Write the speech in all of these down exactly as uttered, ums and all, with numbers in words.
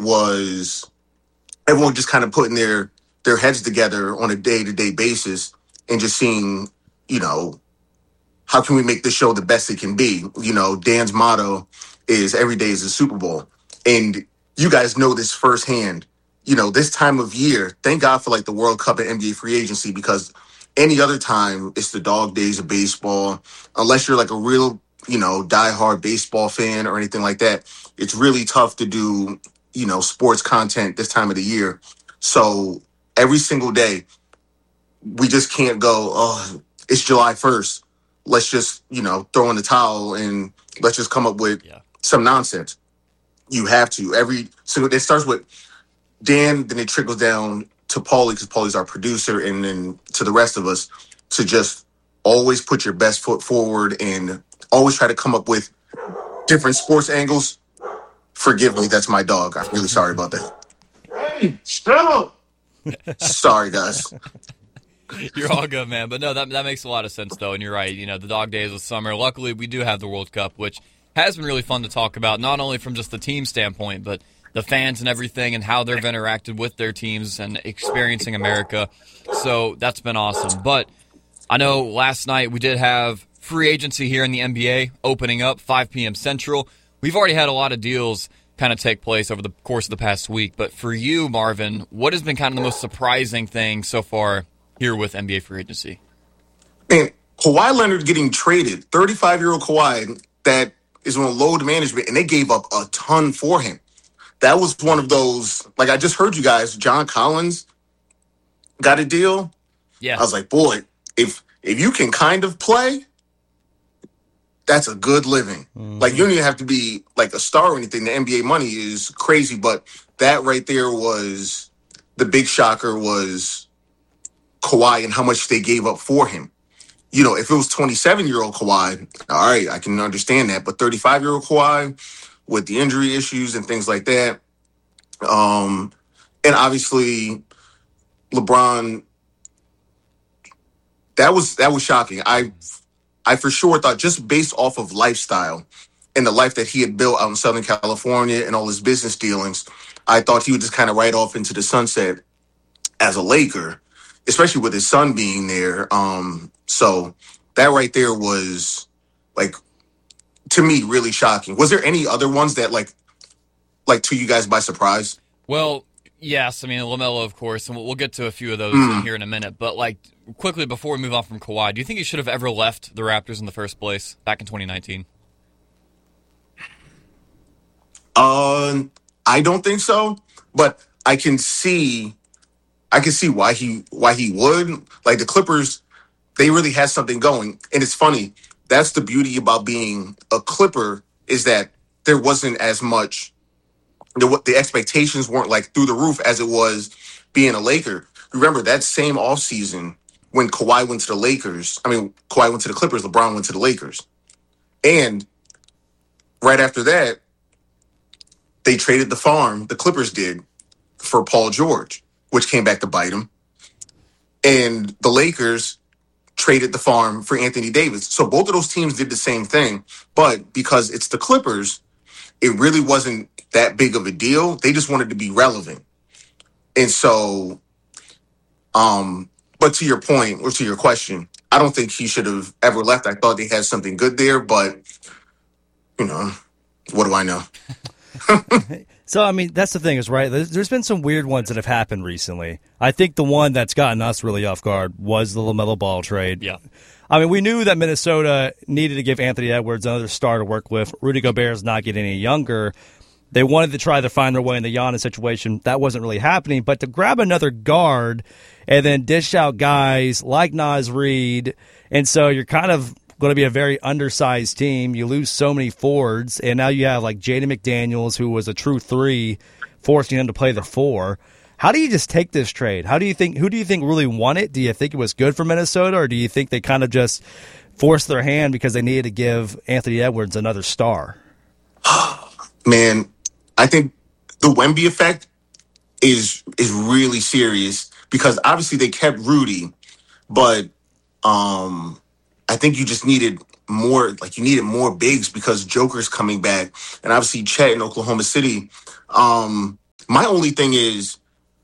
was everyone just kind of putting their their heads together on a day to day basis and just seeing, you know, how can we make this show the best it can be? You know, Dan's motto is every day is a Super Bowl. And you guys know this firsthand. You know, this time of year, thank God for like the World Cup and N B A free agency, because any other time it's the dog days of baseball. Unless you're like a real, you know, diehard baseball fan or anything like that, it's really tough to do, you know, sports content this time of the year. So every single day, we just can't go, oh, it's July first. Let's just, you know, throw in the towel and let's just come up with Yeah. some nonsense. You have to. Every so it starts with Dan, then it trickles down to Paulie, because Paulie's our producer, and then to the rest of us to just always put your best foot forward and always try to come up with different sports angles. Forgive me, that's my dog. I'm really sorry about that. Hey, stop! Sorry, guys. You're all good, man. But no, that that makes a lot of sense, though. And you're right. You know, the dog days of summer. Luckily, we do have the World Cup, which has been really fun to talk about, not only from just the team standpoint, but the fans and everything and how they've interacted with their teams and experiencing America. So that's been awesome. But I know last night we did have free agency here in the N B A opening up, five p.m. Central. We've already had a lot of deals kind of take place over the course of the past week. But for you, Marvin, what has been kind of the most surprising thing so far here with N B A free agency? And Kawhi Leonard getting traded, thirty-five-year-old Kawhi, that is on load management, and they gave up a ton for him. That was one of those, like I just heard you guys, John Collins got a deal. Yeah. I was like, boy, if if you can kind of play, that's a good living. Mm-hmm. Like, you don't even have to be like a star or anything. The N B A money is crazy, but that right there was the big shocker, was Kawhi and how much they gave up for him. You know, if it was twenty-seven-year-old Kawhi, all right, I can understand that. But thirty-five-year-old Kawhi with the injury issues and things like that, um, and obviously LeBron, that was that was shocking. I I for sure thought, just based off of lifestyle and the life that he had built out in Southern California and all his business dealings, I thought he would just kind of ride off into the sunset as a Laker, especially with his son being there. Um, so that right there was, like, to me, really shocking. Was there any other ones that, like, like took you guys by surprise? Well, yes. I mean, LaMelo, of course, and we'll, we'll get to a few of those Mm. in here in a minute. But, like, quickly before we move on from Kawhi, do you think he should have ever left the Raptors in the first place back in twenty nineteen? Uh, I don't think so, but I can see, I can see why he why he would. Like, the Clippers, they really had something going, and it's funny. That's the beauty about being a Clipper, is that there wasn't as much. The, the expectations weren't like through the roof as it was being a Laker. Remember that same offseason when Kawhi went to the Lakers. I mean, Kawhi went to the Clippers. LeBron went to the Lakers, and right after that, they traded the farm. The Clippers did, for Paul George, which came back to bite him. And the Lakers traded the farm for Anthony Davis. So both of those teams did the same thing, but because it's the Clippers, it really wasn't that big of a deal. They just wanted to be relevant. And so, um, but to your point, or to your question, I don't think he should have ever left. I thought they had something good there, but, you know, what do I know? So, I mean, that's the thing is, right, there's, there's been some weird ones that have happened recently. I think the one that's gotten us really off guard was the LaMelo Ball trade. Yeah. I mean, we knew that Minnesota needed to give Anthony Edwards another star to work with. Rudy Gobert's not getting any younger. They wanted to try to find their way in the Giannis situation. That wasn't really happening. But to grab another guard and then dish out guys like Naz Reid, and so you're kind of going to be a very undersized team. You lose so many forwards, and now you have like Jaden McDaniels, who was a true three, forcing him to play the four. How do you just take this trade? How do you think? Who do you think really won it? Do you think it was good for Minnesota, or do you think they kind of just forced their hand because they needed to give Anthony Edwards another star? Man, I think the Wemby effect is is really serious, because obviously they kept Rudy, but um, I think you just needed more. Like, you needed more bigs because Joker's coming back, and obviously Chet in Oklahoma City. Um, My only thing is,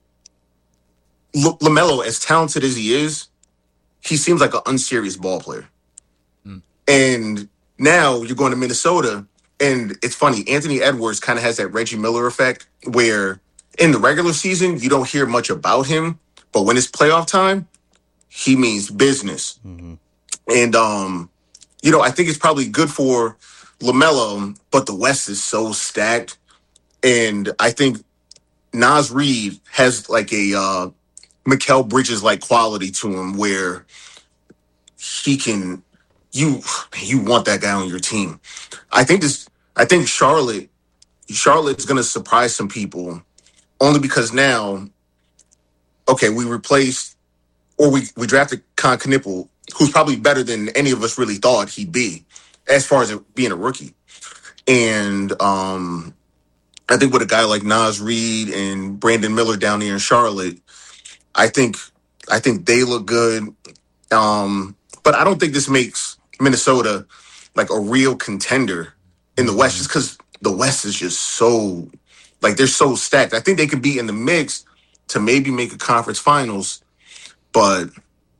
L- LaMelo, as talented as he is, he seems like an unserious ball player. Mm. And now you're going to Minnesota, and it's funny. Anthony Edwards kind of has that Reggie Miller effect, where in the regular season you don't hear much about him, but when it's playoff time, he means business. Mm-hmm. And um, you know, I think it's probably good for LaMelo, but the West is so stacked, and I think Naz Reid has like a uh, Mikal Bridges like quality to him, where he can. You you want that guy on your team. I think this. I think Charlotte. Charlotte's going to surprise some people, only because now, okay, we replaced or we we drafted Con Knipple, who's probably better than any of us really thought he'd be, as far as it being a rookie. And um, I think with a guy like Naz Reid and Brandon Miller down there in Charlotte, I think I think they look good. Um, but I don't think this makes Minnesota like a real contender in the West, just because the West is just so, like, they're so stacked. I think they could be in the mix to maybe make a conference finals, but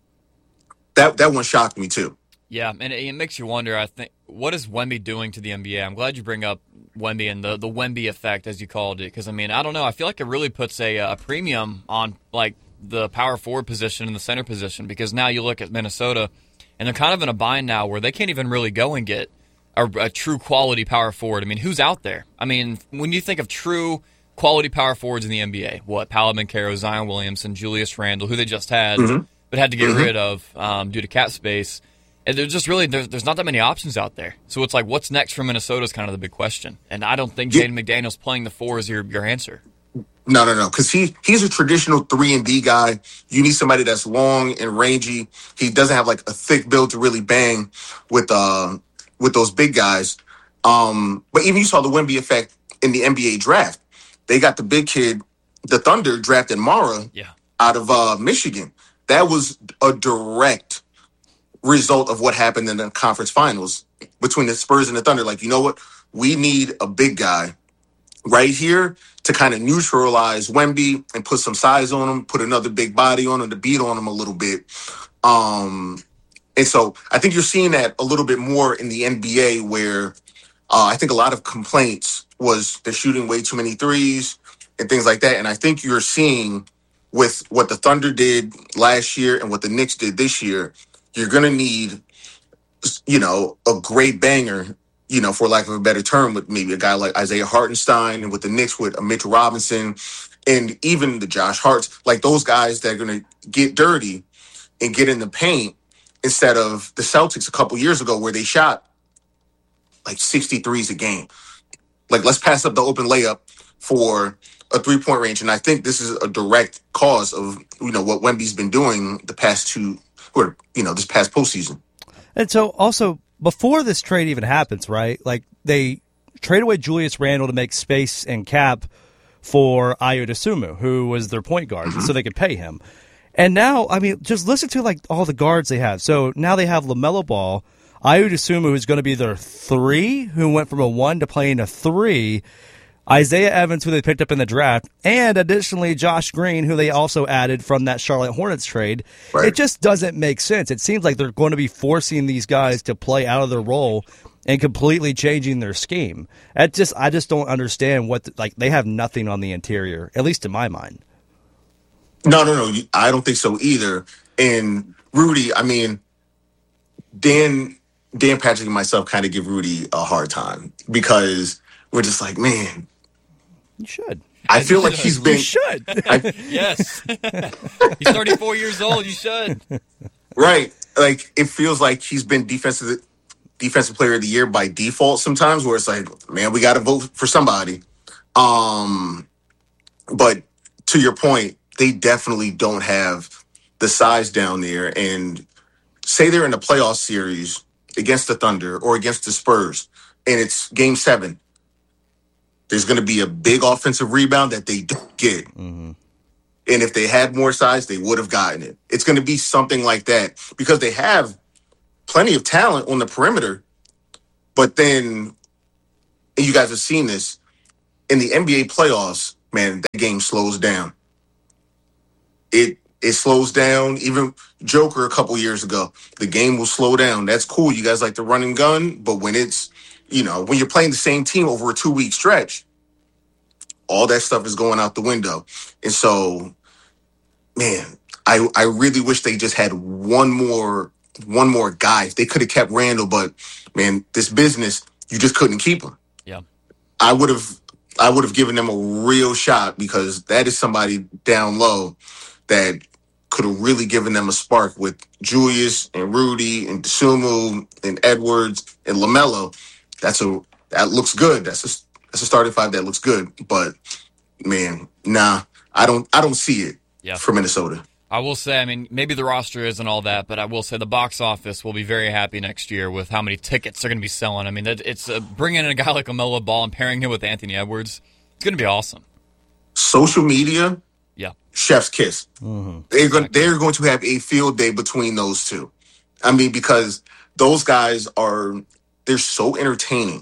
that that one shocked me too. Yeah, and it, it makes you wonder, I think, what is Wemby doing to the N B A? I'm glad you bring up Wemby and the, the Wemby effect, as you called it, because, I mean, I don't know. I feel like it really puts a, a premium on, like, the power forward position and the center position, because now you look at Minnesota, and they're kind of in a bind now where they can't even really go and get a, a true quality power forward. I mean, who's out there? I mean, when you think of true quality power forwards in the N B A, what, Paolo Banchero, Zion Williamson, Julius Randle, who they just had, mm-hmm. but had to get mm-hmm. rid of um, due to cap space. And there's just really, there's, there's not that many options out there. So it's like, what's next for Minnesota is kind of the big question. And I don't think Jaden McDaniels playing the four is your, your answer. No, no, no, because he, he's a traditional three and D guy. You need somebody that's long and rangy. He doesn't have like a thick build to really bang with uh with those big guys. Um, but even you saw the Wemby effect in the N B A draft. They got the big kid, the Thunder drafted Mara yeah. out of uh, Michigan. That was a direct result of what happened in the conference finals between the Spurs and the Thunder. Like, you know what? We need a big guy right here to kind of neutralize Wemby and put some size on him, put another big body on him to beat on him a little bit. Um, and so I think you're seeing that a little bit more in the N B A, where uh, I think a lot of complaints was they're shooting way too many threes and things like that. And I think you're seeing with what the Thunder did last year and what the Knicks did this year, you're going to need, you know, a great banger, you know, for lack of a better term, with maybe a guy like Isaiah Hartenstein, and with the Knicks with a Mitchell Robinson and even the Josh Harts, like those guys that are going to get dirty and get in the paint, instead of the Celtics a couple years ago where they shot like sixty threes a game. Like, let's pass up the open layup for a three-point range. And I think this is a direct cause of, you know, what Wemby's been doing the past two, or, you know, this past postseason. And so also, before this trade even happens, right, like they trade away Julius Randle to make space and cap for Ayo Dosunmu, who was their point guard, mm-hmm. so they could pay him. And now, I mean, just listen to like all the guards they have. So now they have LaMelo Ball, Ayo Dosunmu, who's going to be their three, who went from a one to playing a three, Isaiah Evans, who they picked up in the draft, and additionally Josh Green, who they also added from that Charlotte Hornets trade. Right. It just doesn't make sense. It seems like they're going to be forcing these guys to play out of their role and completely changing their scheme. That just, I just don't understand what, the, like, they have nothing on the interior, at least in my mind. No, no, no. I don't think so either. And Rudy, I mean, Dan, Dan Patrick and myself kind of give Rudy a hard time because we're just like, man, you should. I feel like he's been. You should. I, yes. He's thirty-four years old. You should. Right. Like, it feels like he's been defensive defensive player of the year by default sometimes, where it's like, man, we got to vote for somebody. Um, but to your point, they definitely don't have the size down there. And say they're in a playoff series against the Thunder or against the Spurs, and it's game seven. There's going to be a big offensive rebound that they don't get. Mm-hmm. And if they had more size, they would have gotten it. It's going to be something like that because they have plenty of talent on the perimeter. But then, and you guys have seen this, in the N B A playoffs, man, that game slows down. It it slows down. Even Joker a couple years ago, the game will slow down. That's cool. You guys like the run and gun, but when it's, you know, when you're playing the same team over a two week stretch, all that stuff is going out the window. And so, man, I I really wish they just had one more one more guy. If they could have kept Randall, but man, this business, you just couldn't keep him. Yeah. I would have I would have given them a real shot because that is somebody down low that could have really given them a spark with Julius and Rudy and Dosunmu and Edwards and LaMelo. That's a that looks good. That's a that's a starting five that looks good. But man, nah, I don't I don't see it yeah. for Minnesota. I will say, I mean, maybe the roster isn't all that, but I will say the box office will be very happy next year with how many tickets they're going to be selling. I mean, it's uh, bringing in a guy like LaMelo Ball and pairing him with Anthony Edwards. It's going to be awesome. Social media, yeah, chef's kiss. Mm-hmm. They're going exactly. they're going to have a field day between those two. I mean, because those guys are they're so entertaining.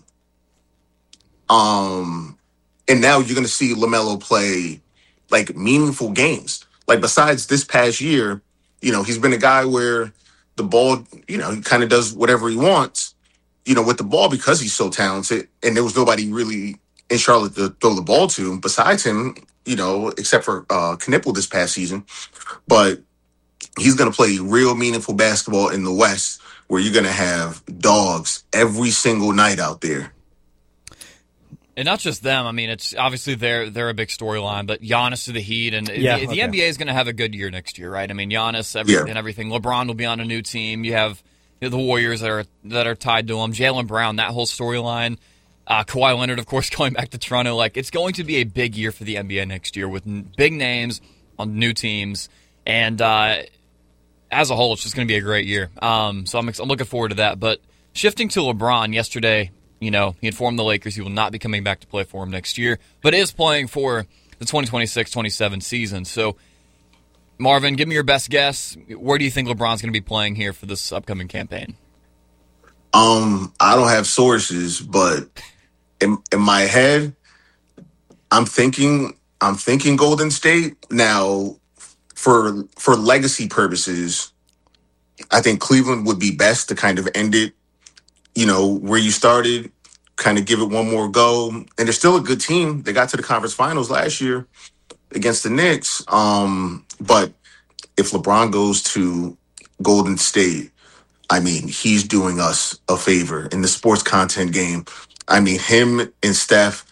Um, and now you're going to see LaMelo play like meaningful games. Like, besides this past year, you know, he's been a guy where the ball, you know, he kind of does whatever he wants, you know, with the ball because he's so talented. And there was nobody really in Charlotte to throw the ball to besides him, you know, except for uh, Knipple this past season. But he's going to play real meaningful basketball in the West where you're going to have dogs every single night out there. And not just them. I mean, it's obviously they're they're a big storyline, but Giannis to the Heat, and yeah, the, okay. the N B A is going to have a good year next year, right? I mean, Giannis every, yeah. and everything. LeBron will be on a new team. You have you know, the Warriors that are that are tied to him. Jaylen Brown, that whole storyline. Uh, Kawhi Leonard, of course, going back to Toronto. Like, it's going to be a big year for the N B A next year with n- big names on new teams, and uh, as a whole, it's just going to be a great year. Um, so I'm ex- I'm looking forward to that. But shifting to LeBron, yesterday. You know, he informed the Lakers he will not be coming back to play for him next year, but is playing for the twenty twenty-six twenty-seven season. So, Marvin, give me your best guess. Where do you think LeBron's going to be playing here for this upcoming campaign? Um, I don't have sources, but in, in my head, I'm thinking I'm thinking Golden State. Now, for for legacy purposes, I think Cleveland would be best to kind of end it. You know, where you started, kind of give it one more go. And they're still a good team. They got to the conference finals last year against the Knicks. Um, but if LeBron goes to Golden State, I mean, he's doing us a favor in the sports content game. I mean, him and Steph,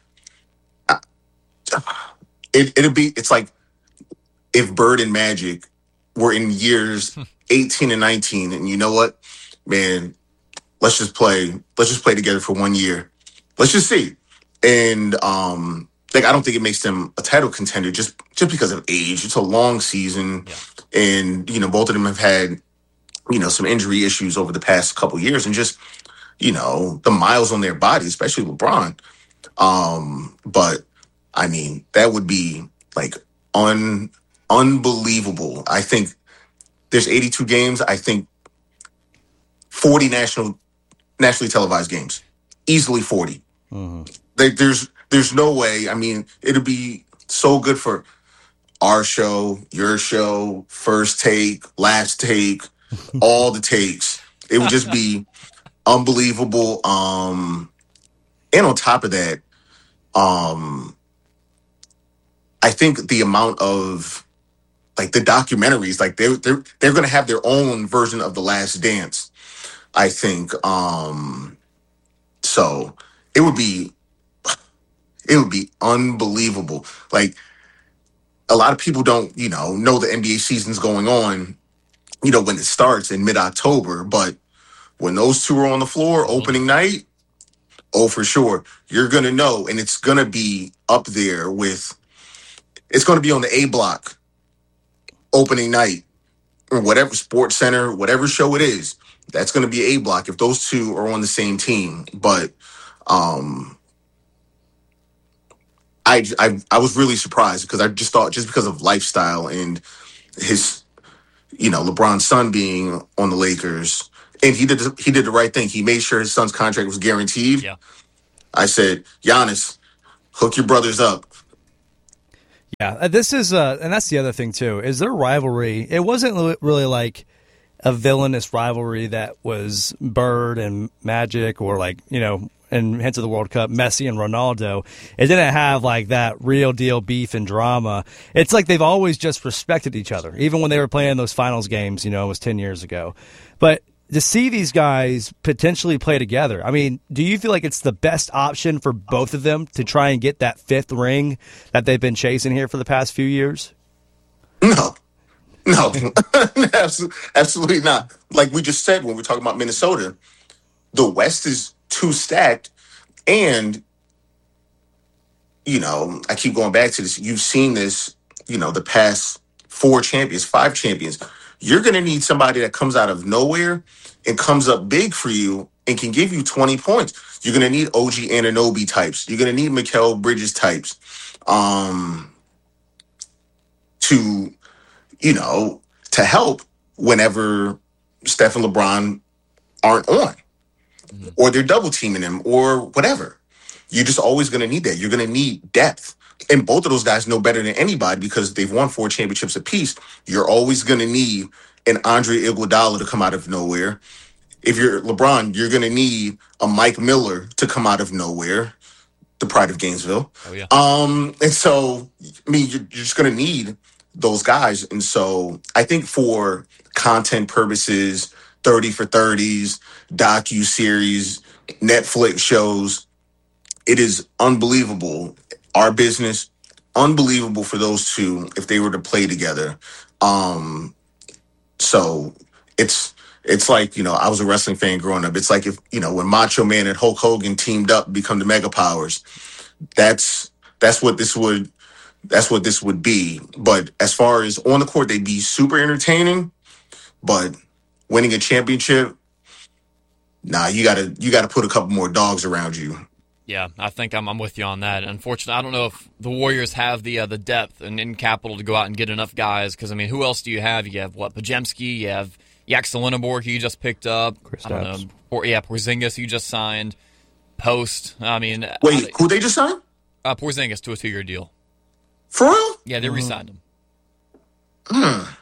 it, it'd be, it's like if Bird and Magic were in years eighteen and nineteen. And you know what, man, Let's just play. Let's just play together for one year. Let's just see. And um, like, I don't think it makes them a title contender just just because of age. It's a long season, yeah. And you know, both of them have had you know some injury issues over the past couple years, and just you know the miles on their body, especially LeBron. Um, but I mean, that would be like un unbelievable. I think there's eighty-two games. I think forty national. nationally televised games, easily forty. Mm-hmm. They, there's there's no way. I mean, it'd be so good for our show, your show, first take, last take, all the takes. It would just be unbelievable. Um, and on top of that, um, I think the amount of like the documentaries, like they're they're they're going to have their own version of The Last Dance. I think um, so. It would be, it would be unbelievable. Like a lot of people don't, you know, know the N B A season's going on, you know, when it starts in mid-October. But when those two are on the floor, opening night, oh for sure, you're gonna know, and it's gonna be up there with. It's gonna be on the A block, opening night, or whatever Sports Center, whatever show it is. That's going to be A block if those two are on the same team. But um, I, I I was really surprised because I just thought just because of lifestyle and his, you know, LeBron's son being on the Lakers, and he did he did the right thing. He made sure his son's contract was guaranteed. Yeah. I said, Giannis, hook your brothers up. uh, this is, uh, and that's the other thing too, is their rivalry. It wasn't li- really like a villainous rivalry that was Bird and Magic or like, you know, and hence of the World Cup, Messi and Ronaldo. It didn't have like that real deal beef and drama. It's like they've always just respected each other, even when they were playing those finals games, you know, it was ten years ago. But to see these guys potentially play together, I mean, do you feel like it's the best option for both of them to try and get that fifth ring that they've been chasing here for the past few years? No. No, absolutely not. Like we just said when we're talking about Minnesota, the West is too stacked. And, you know, I keep going back to this. You've seen this, you know, the past four champions, five champions. You're going to need somebody that comes out of nowhere and comes up big for you and can give you twenty points. You're going to need O G Anunoby types. You're going to need Mikal Bridges types um, to... you know, to help whenever Steph and LeBron aren't on mm-hmm. or they're double teaming them or whatever. You're just always going to need that. You're going to need depth. And both of those guys know better than anybody because they've won four championships apiece. You're always going to need an Andre Iguodala to come out of nowhere. If you're LeBron, you're going to need a Mike Miller to come out of nowhere, the pride of Gainesville. Oh, yeah. Um, and so, I mean, you're, you're just going to need those guys. And so I think for content purposes, thirty for thirties, docu-series, Netflix shows, it is unbelievable. Our business, unbelievable for those two if they were to play together. Um, so it's it's like, you know, I was a wrestling fan growing up. It's like if, you know, when Macho Man and Hulk Hogan teamed up, become the Mega Powers. That's that's what this would That's what this would be. But as far as on the court, they'd be super entertaining. But winning a championship, nah, you gotta you gotta put a couple more dogs around you. Yeah, I think I'm I'm with you on that. Unfortunately, I don't know if the Warriors have the uh, the depth and in capital to go out and get enough guys. Because I mean, who else do you have? You have what, Pajemski? You have Yaxelinborg, who you just picked up. Kristaps. I don't know. Or, yeah, Porzingis, you just signed. Post. I mean, wait, I, who they just signed? Uh, Porzingis to a two year deal. For real? Yeah, they re-signed him. Hmm.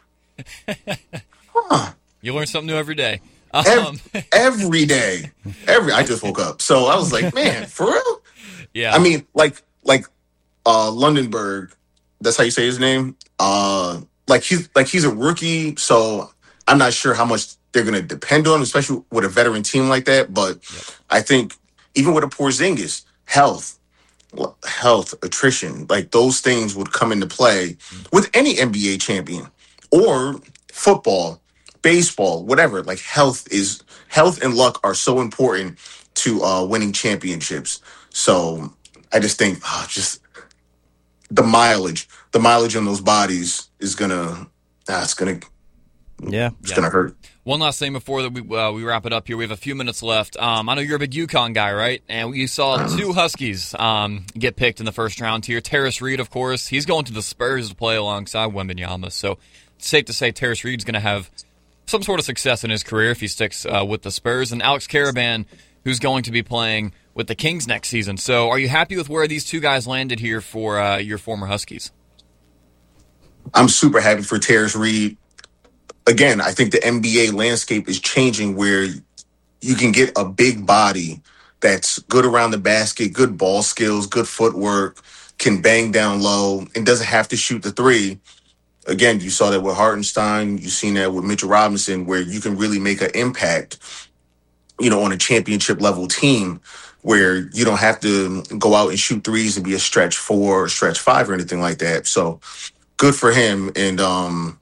Huh. You learn something new every day. Um, every, every day. Every I just woke up. So I was like, man, for real? Yeah. I mean, like like uh Lundenberg, that's how you say his name. Uh like he's like he's a rookie, so I'm not sure how much they're gonna depend on, especially with a veteran team like that. But yep. I think even with a Porzingis, health. health, attrition, like those things would come into play with any N B A champion or football, baseball, whatever. Like health is health and luck are so important to uh, winning championships. So I just think oh, just the mileage, the mileage on those bodies is gonna, ah, it's gonna, yeah, it's yeah. gonna hurt. One last thing before that we uh, we wrap it up here. We have a few minutes left. Um, I know you're a big UConn guy, right? And you saw two Huskies um, get picked in the first round here. Terrace Reed, of course, he's going to the Spurs to play alongside Wembanyama. So it's safe to say Terrace Reed's going to have some sort of success in his career if he sticks uh, with the Spurs. And Alex Karaban, who's going to be playing with the Kings next season. So are you happy with where these two guys landed here for uh, your former Huskies? I'm super happy for Terrace Reed. Again, I think the N B A landscape is changing where you can get a big body that's good around the basket, good ball skills, good footwork, can bang down low, and doesn't have to shoot the three. Again, you saw that with Hartenstein. You've seen that with Mitchell Robinson, where you can really make an impact, you know, on a championship level team where you don't have to go out and shoot threes and be a stretch four or stretch five or anything like that. So good for him. And, um,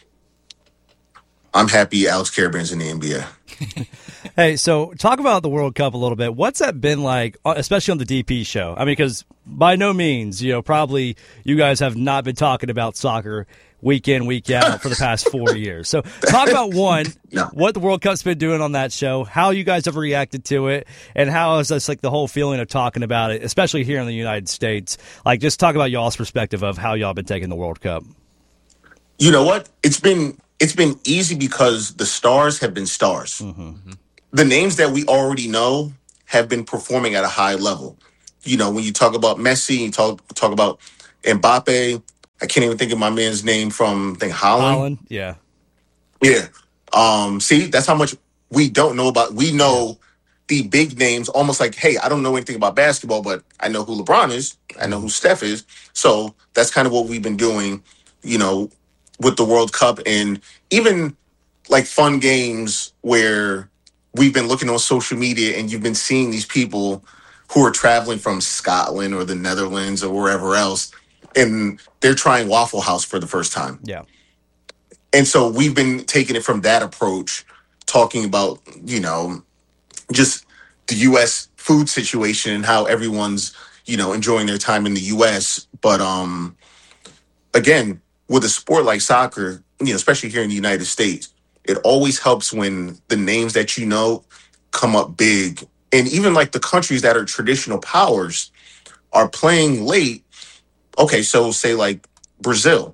I'm happy Alex Karaban's in the N B A. Hey, so talk about the World Cup a little bit. What's that been like, especially on the D P show? I mean, because by no means, you know, probably you guys have not been talking about soccer week in, week out for the past four years. So talk about, one, no. what the World Cup's been doing on that show, how you guys have reacted to it, and how is this like the whole feeling of talking about it, especially here in the United States. Like, just talk about y'all's perspective of how y'all been taking the World Cup. You know what? It's been... It's been easy because the stars have been stars. Mm-hmm. The names that we already know have been performing at a high level. You know, when you talk about Messi, you talk talk about Mbappe, I can't even think of my man's name from, I think, Holland. Holland, yeah. Yeah. Um, see, that's how much we don't know about. We know the big names, almost like, hey, I don't know anything about basketball, but I know who LeBron is. I know who Steph is. So that's kind of what we've been doing, you know, with the World Cup, and even like fun games where we've been looking on social media and you've been seeing these people who are traveling from Scotland or the Netherlands or wherever else, and they're trying Waffle House for the first time. Yeah. And so we've been taking it from that approach, talking about, you know, just the U S food situation and how everyone's, you know, enjoying their time in the U S. But um, again, with a sport like soccer, you know, especially here in the United States, it always helps when the names that you know come up big. And even like the countries that are traditional powers are playing late. Okay, so say like Brazil.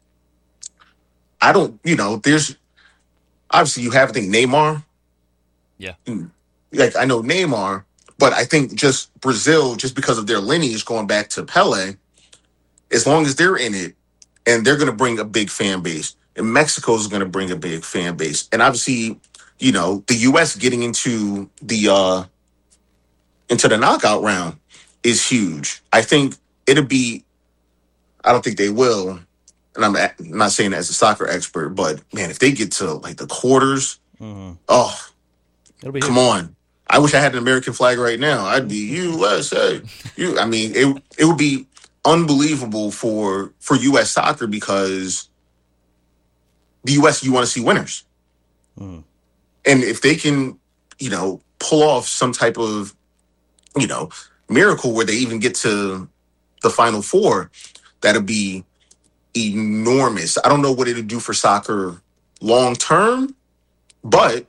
I don't, you know, there's obviously you have, I think, Neymar. Yeah. Like, I know Neymar, but I think just Brazil, just because of their lineage going back to Pele, as long as they're in it, and they're going to bring a big fan base, and Mexico is going to bring a big fan base. And obviously, you know, the U S getting into the uh, into the knockout round is huge. I think it'll be, I don't think they will, and I'm not saying that as a soccer expert, but man, if they get to like the quarters, mm-hmm. oh, It'll be come huge. On. I wish I had an American flag right now. I'd be U S A. You, I mean, it it would be unbelievable for for U S soccer, because the U S, you want to see winners. Mm. And if they can, you know, pull off some type of, you know, miracle where they even get to the Final Four, that'll be enormous. I don't know what it'll do for soccer long term, but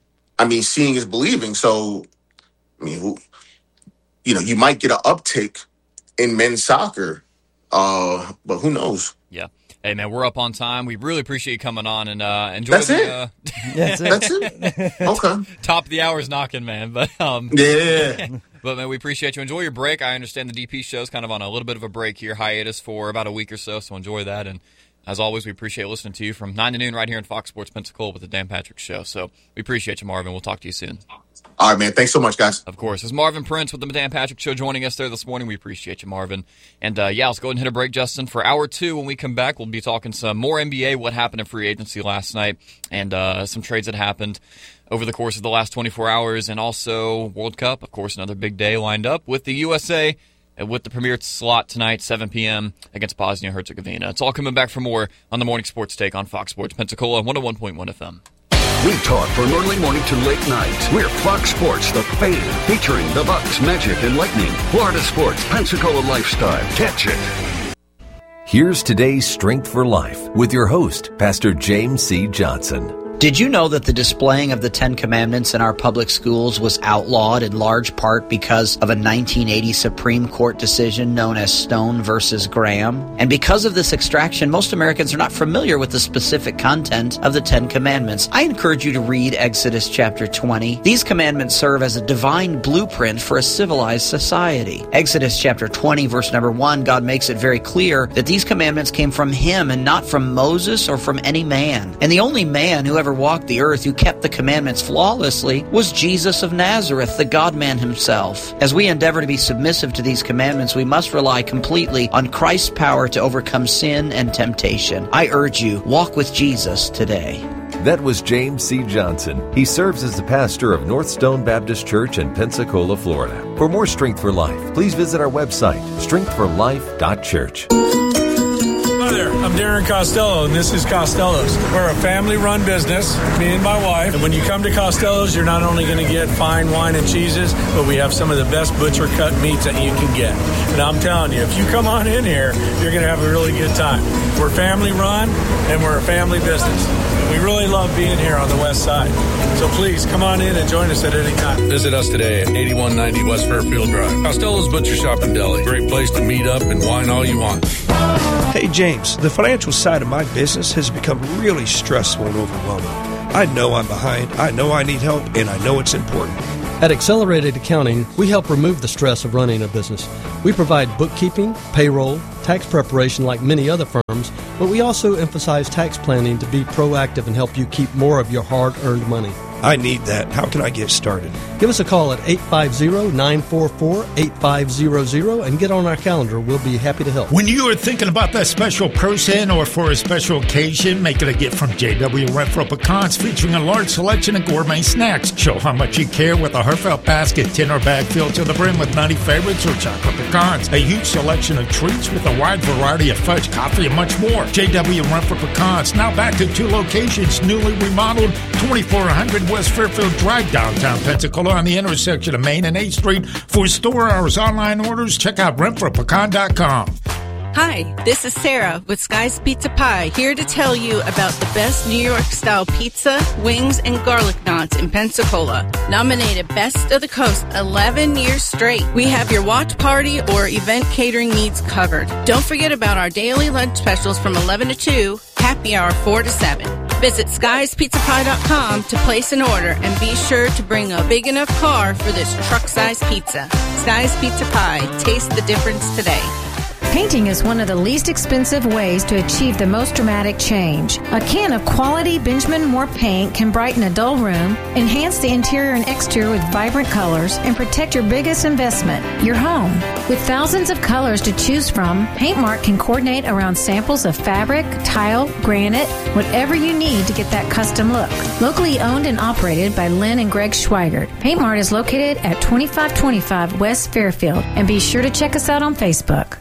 I mean, seeing is believing. So, I mean, you know, you might get an uptick in men's soccer, uh, but who knows? Yeah. Hey, man, we're up on time. We really appreciate you coming on, and uh, enjoy That's the, it. Uh, That's it. That's it. Okay. Top of the hour's knocking, man. But um, yeah. But, man, we appreciate you. Enjoy your break. I understand the D P show's kind of on a little bit of a break here, hiatus for about a week or so, so enjoy that. And as always, we appreciate listening to you from nine to noon right here in Fox Sports Pensacola with the Dan Patrick Show. So we appreciate you, Marvin. We'll talk to you soon. All right, man. Thanks so much, guys. Of course. It's Marvin Prince with the Dan Patrick Show joining us there this morning. We appreciate you, Marvin. And, uh, yeah, let's go ahead and hit a break, Justin. For hour two, when we come back, we'll be talking some more N B A, what happened in free agency last night, and uh, some trades that happened over the course of the last twenty-four hours, and also World Cup. Of course, another big day lined up with the U S A with the premiere slot tonight, seven p.m. against Bosnia-Herzegovina. It's all coming back for more on the Morning Sports Take on Fox Sports Pensacola, one oh one point one F M. We talk from early morning to late night. We're Fox Sports, the Fame, featuring the Bucks, Magic, and Lightning. Florida Sports, Pensacola Lifestyle. Catch it. Here's today's Strength for Life with your host, Pastor James C. Johnson. Did you know that the displaying of the Ten Commandments in our public schools was outlawed in large part because of a nineteen eighty Supreme Court decision known as Stone versus Graham? And because of this extraction, most Americans are not familiar with the specific content of the Ten Commandments. I encourage you to read Exodus chapter twenty. These commandments serve as a divine blueprint for a civilized society. Exodus chapter twenty, verse number one, God makes it very clear that these commandments came from Him and not from Moses or from any man. And the only man who ever walked the earth who kept the commandments flawlessly was Jesus of Nazareth, the God-man Himself. As we endeavor to be submissive to these commandments, we must rely completely on Christ's power to overcome sin and temptation. I urge you, walk with Jesus today. That was James C. Johnson. He serves as the pastor of North Stone Baptist Church in Pensacola, Florida. For more Strength for Life, please visit our website, strength for life dot church. Hi there, I'm Darren Costello, and this is Costello's. We're a family-run business, me and my wife. And when you come to Costello's, you're not only going to get fine wine and cheeses, but we have some of the best butcher-cut meats that you can get. And I'm telling you, if you come on in here, you're going to have a really good time. We're family-run, and we're a family business. We really love being here on the west side. So please, come on in and join us at any time. Visit us today at eighty-one ninety West Fairfield Drive. Costello's Butcher Shop and Deli. Great place to meet up and wine all you want. Hey, James, the financial side of my business has become really stressful and overwhelming. I know I'm behind, I know I need help, and I know it's important. At Accelerated Accounting, we help remove the stress of running a business. We provide bookkeeping, payroll, tax preparation like many other firms, but we also emphasize tax planning to be proactive and help you keep more of your hard-earned money. I need that. How can I get started? Give us a call at eight five zero, nine four four, eight five zero zero and get on our calendar. We'll be happy to help. When you are thinking about that special person or for a special occasion, make it a gift from J W Renfro Pecans featuring a large selection of gourmet snacks. Show how much you care with a heartfelt basket, tin or bag filled to the brim with nutty favorites or chocolate pecans. A huge selection of treats with a wide variety of fudge, coffee, and much more. J W Renfro Pecans, now back to two locations, newly remodeled, twenty-four hundred West Fairfield Drive, downtown Pensacola on the intersection of Main and eighth Street. For store hours, online orders, check out renfro pecan dot com. Hi, this is Sarah with Sky's Pizza Pie, here to tell you about the best New York-style pizza, wings, and garlic knots in Pensacola. Nominated Best of the Coast eleven years straight. We have your watch party or event catering needs covered. Don't forget about our daily lunch specials from eleven to two, happy hour four to seven. Visit skies pizza pie dot com to place an order and be sure to bring a big enough car for this truck-sized pizza. Sky's Pizza Pie. Taste the difference today. Painting is one of the least expensive ways to achieve the most dramatic change. A can of quality Benjamin Moore paint can brighten a dull room, enhance the interior and exterior with vibrant colors, and protect your biggest investment, your home. With thousands of colors to choose from, Paint Mart can coordinate around samples of fabric, tile, granite, whatever you need to get that custom look. Locally owned and operated by Lynn and Greg Schweigert, Paint Mart is located at twenty-five twenty-five West Fairfield, and be sure to check us out on Facebook.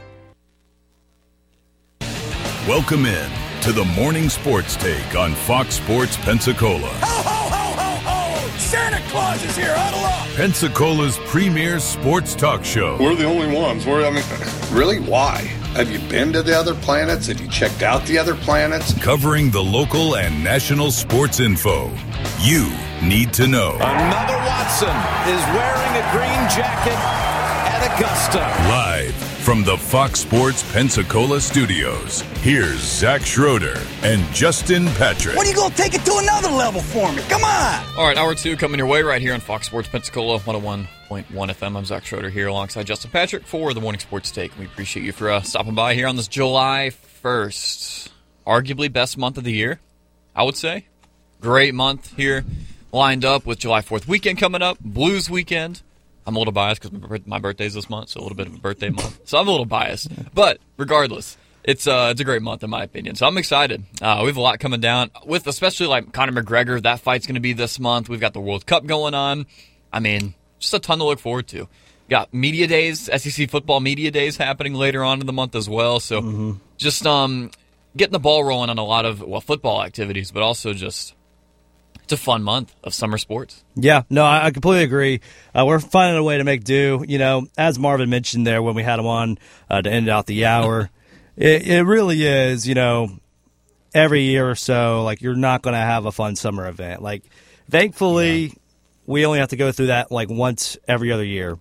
Welcome in to the Morning Sports Take on Fox Sports Pensacola. Ho, ho, ho, ho, ho! Santa Claus is here, huddle up! Pensacola's premier sports talk show. We're the only ones. We're, I mean, really, why? Have you been to the other planets? Have you checked out the other planets? Covering the local and national sports info you need to know. Another Watson is wearing a green jacket at Augusta. Live from the Fox Sports Pensacola studios, here's Zach Schroeder and Justin Patrick. When are you going to take it to another level for me? Come on! All right, hour two coming your way right here on Fox Sports Pensacola, one oh one point one F M. I'm Zach Schroeder here alongside Justin Patrick for the Morning Sports Take. We appreciate you for uh, stopping by here on this July first. Arguably best month of the year, I would say. Great month here lined up with July fourth weekend coming up, Blues weekend. I'm a little biased because my birthday's this month, so a little bit of a birthday month. So I'm a little biased. But regardless, it's uh, it's a great month in my opinion. So I'm excited. Uh, we have a lot coming down, with especially like Conor McGregor. That fight's going to be this month. We've got the World Cup going on. I mean, just a ton to look forward to. Got media days, S E C football media days happening later on in the month as well. So mm-hmm. just um, getting the ball rolling on a lot of, well, football activities, but also just... it's a fun month of summer sports. Yeah, no, I, I completely agree. Uh, we're finding a way to make do. You know, as Marvin mentioned there when we had him on uh, to end out the hour, it, it really is, you know, every year or so, like, you're not going to have a fun summer event. Like, thankfully, yeah. we only have to go through that, like, once every other year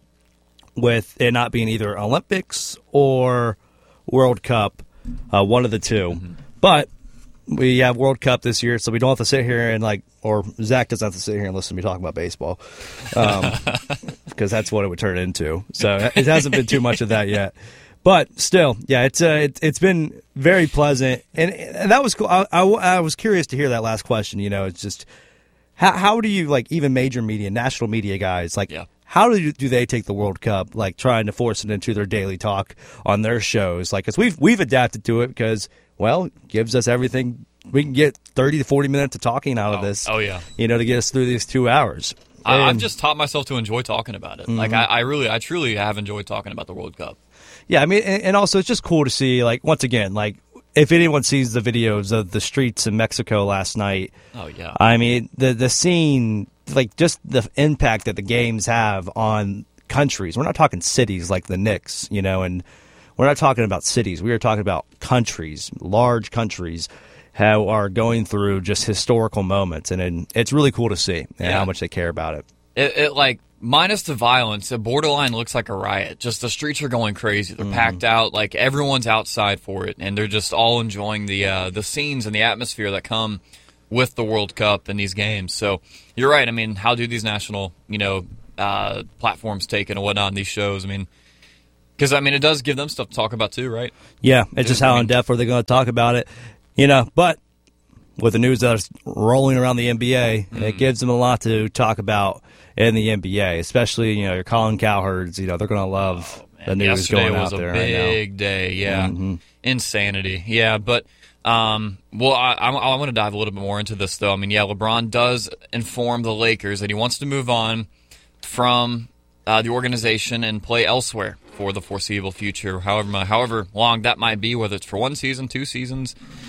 with it not being either Olympics or World Cup, uh, one of the two. Mm-hmm. But we have World Cup this year, so we don't have to sit here and, like, or Zach doesn't have to sit here and listen to me talk about baseball, um, because that's what it would turn into. So it hasn't been too much of that yet. But still, yeah, it's uh, it, it's been very pleasant. And, and that was cool. I, I, I was curious to hear that last question. You know, it's just, how, how do you, like, even major media, national media guys, like, yeah. how do you, do they take the World Cup, like, trying to force it into their daily talk on their shows? Like, because we've, we've adapted to it because, well, it gives us everything. We can get thirty to forty minutes of talking out of oh, this. Oh, yeah. You know, to get us through these two hours. I, I've just taught myself to enjoy talking about it. Mm-hmm. Like, I, I really, I truly have enjoyed talking about the World Cup. Yeah, I mean, and, and also it's just cool to see, like, once again, like, if anyone sees the videos of the streets in Mexico last night. Oh, yeah. I mean, the the scene, like, just the impact that the games have on countries. We're not talking cities like the Knicks, you know, and we're not talking about cities. We are talking about countries, large countries, how are going through just historical moments. And, and it's really cool to see and yeah. how much they care about it. It, it like, minus the violence, it borderline looks like a riot. Just the streets are going crazy. They're mm. packed out. Like, everyone's outside for it, and they're just all enjoying the uh, the scenes and the atmosphere that come with the World Cup and these games. So you're right. I mean, how do these national, you know, uh, platforms take it and whatnot in these shows? I mean, Because, I mean, it does give them stuff to talk about, too, right? Yeah, it's just how in depth are they going to talk about it. You know, but with the news that's rolling around the N B A, mm. it gives them a lot to talk about in the N B A, especially, you know, your Colin Cowherds. You know, they're going to love oh, the news Yesterday going was out there a right now. big day, yeah. Mm-hmm. Insanity, yeah. But, um, well, I, I, I want to dive a little bit more into this, though. I mean, yeah, LeBron does inform the Lakers that he wants to move on from uh, the organization and play elsewhere for the foreseeable future, however however long that might be, whether it's for one season, two seasons,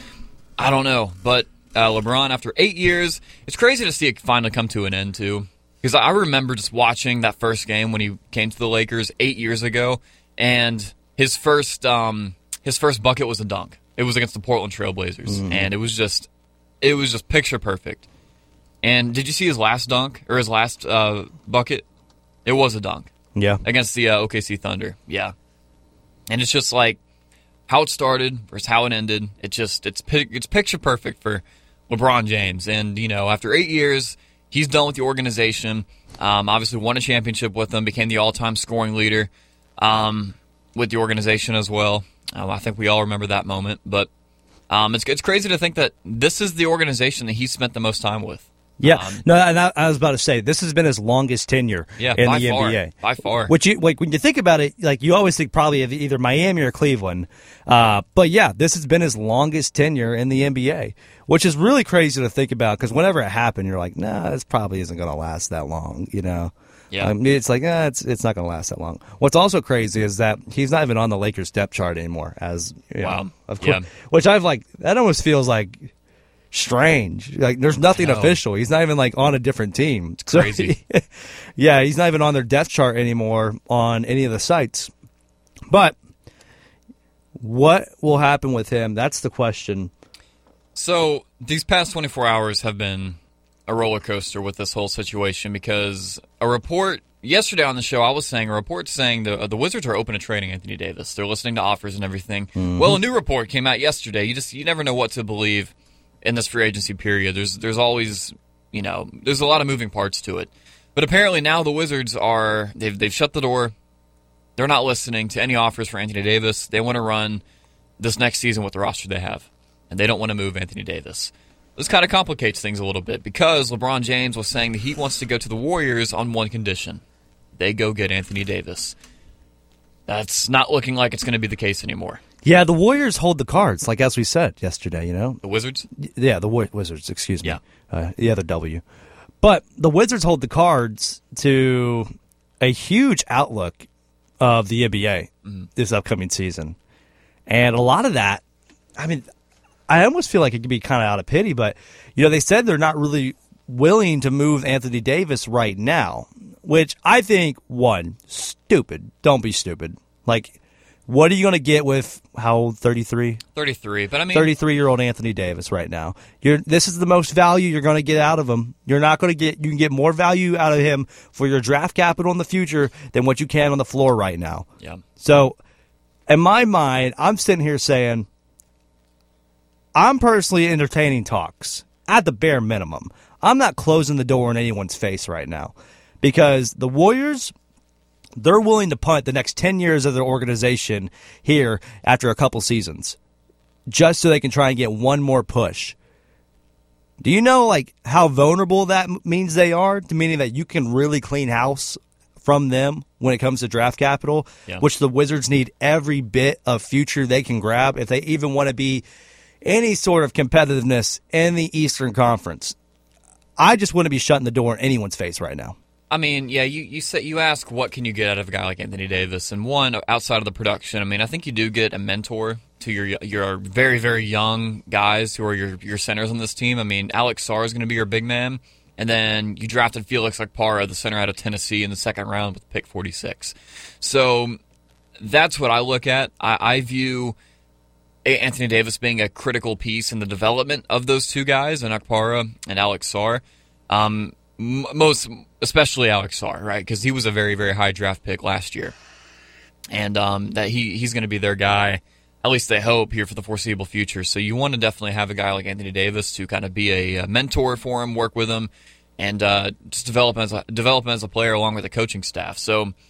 I don't know. But uh, LeBron, after eight years, it's crazy to see it finally come to an end, too. Because I remember just watching that first game when he came to the Lakers eight years ago, and his first um, his first bucket was a dunk. It was against the Portland Trailblazers, mm-hmm. and it was just it was just picture perfect. And did you see his last dunk, or his last uh, bucket? It was a dunk. Yeah. Against the uh, O K C Thunder. Yeah. And it's just like how it started versus how it ended. It just it's it's picture perfect for LeBron James. And, you know, after eight years, he's done with the organization. Um, obviously won a championship with them, became the all-time scoring leader um, with the organization as well. Um, I think we all remember that moment. But um, it's it's crazy to think that this is the organization that he spent the most time with. Yeah, um, no, and I, I was about to say this has been his longest tenure yeah, in by the far, N B A. By far, which you like when you think about it, like you always think probably of either Miami or Cleveland. Uh, but yeah, this has been his longest tenure in the N B A, which is really crazy to think about because whenever it happened, you're like, nah, this probably isn't going to last that long, you know. Yeah, I mean, it's like, eh, it's it's not going to last that long. What's also crazy is that he's not even on the Lakers depth chart anymore. As you wow, know, of course, yeah. which I've like that almost feels like. Strange. Like there's nothing official. He's not even like on a different team. It's crazy. So, yeah, he's not even on their depth chart anymore on any of the sites. But what will happen with him? That's the question. So these past twenty-four hours have been a roller coaster with this whole situation because a report yesterday on the show, I was saying a report saying the uh, the Wizards are open to trading Anthony Davis. They're listening to offers and everything. Mm-hmm. Well, a new report came out yesterday. You just you never know what to believe in this free agency period. There's there's always, you know, there's a lot of moving parts to it. But apparently now the Wizards are, they've they've shut the door. They're not listening to any offers for Anthony Davis. They want to run this next season with the roster they have. And they don't want to move Anthony Davis. This kind of complicates things a little bit because LeBron James was saying that he wants to go to the Warriors on one condition. They go get Anthony Davis. That's not looking like it's going to be the case anymore. Yeah, the Warriors hold the cards, like as we said yesterday, you know? The Wizards? Yeah, the Wa- Wizards, excuse me. Yeah. Uh, the other W. But the Wizards hold the cards to a huge outlook of the N B A mm-hmm. this upcoming season. And a lot of that, I mean, I almost feel like it could be kind of out of pity, but, you know, they said they're not really willing to move Anthony Davis right now, which I think, one, stupid. Don't be stupid. Like, what are you going to get with how old? thirty-three? thirty-three, but I mean, thirty-three-year-old Anthony Davis right now. You're this is the most value you're going to get out of him. You're not going to get you can get more value out of him for your draft capital in the future than what you can on the floor right now. Yeah. So, in my mind, I'm sitting here saying, I'm personally entertaining talks at the bare minimum. I'm not closing the door in anyone's face right now because the Warriors, they're willing to punt the next ten years of their organization here after a couple seasons just so they can try and get one more push. Do you know like how vulnerable that means they are, meaning that you can really clean house from them when it comes to draft capital, yeah. which the Wizards need every bit of future they can grab if they even want to be any sort of competitiveness in the Eastern Conference. I just wouldn't be shutting the door in anyone's face right now. I mean, yeah, you you say you ask what can you get out of a guy like Anthony Davis, and one outside of the production. I mean, I think you do get a mentor to your your very very young guys who are your your centers on this team. I mean, Alex Sarr is going to be your big man, and then you drafted Felix Okpara, the center out of Tennessee, in the second round with pick forty-six. So that's what I look at. I, I view Anthony Davis being a critical piece in the development of those two guys, and Okpara and Alex Sarr. Um, most especially Alex Sarr, right? Because he was a very, very high draft pick last year. And um, that he he's going to be their guy, at least they hope, here for the foreseeable future. So you want to definitely have a guy like Anthony Davis to kind of be a, a mentor for him, work with him, and uh, just develop as a, develop him as a player along with the coaching staff. So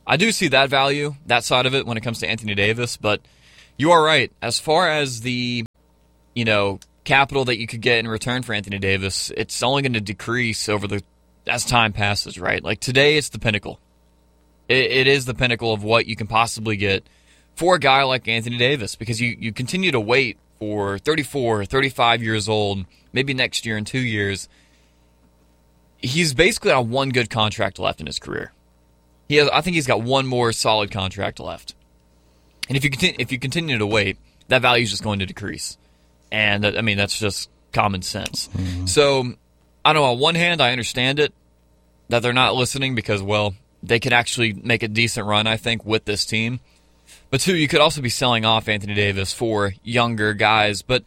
I do see that value, that side of it, when it comes to Anthony Davis. But you are right. As far as the, you know, capital that you could get in return for Anthony Davis, it's only going to decrease over the as time passes, right? Like today, it's the pinnacle. It, it is the pinnacle of what you can possibly get for a guy like Anthony Davis, because you, you continue to wait for thirty-four, thirty-five years old, maybe next year in two years. He's basically on one good contract left in his career. He has, I think he's got one more solid contract left. And if you continue, if you continue to wait, that value is just going to decrease. And, I mean, that's just common sense. Mm-hmm. So, I don't know, on one hand, I understand it, that they're not listening because, well, they could actually make a decent run, I think, with this team. But two, you could also be selling off Anthony Davis for younger guys, but